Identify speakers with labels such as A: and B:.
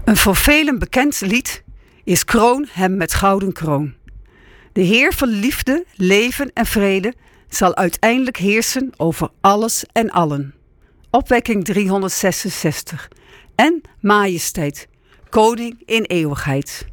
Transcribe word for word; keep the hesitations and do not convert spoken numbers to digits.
A: Een voor velen bekend lied is Kroon hem met gouden kroon. De Heer van liefde, leven en vrede zal uiteindelijk heersen over alles en allen. Opwekking driehonderdzesenzestig. En majesteit, koning in eeuwigheid.